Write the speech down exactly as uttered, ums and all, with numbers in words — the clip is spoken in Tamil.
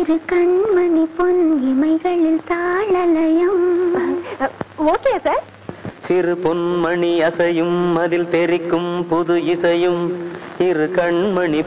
இரு கண்மணி பொன் இமைகளில் தாளலயம். Okay sir. சிறு பொன்மணி அசையும் அதில் தெரிக்கும் புது இசையும் இரு கண்மணி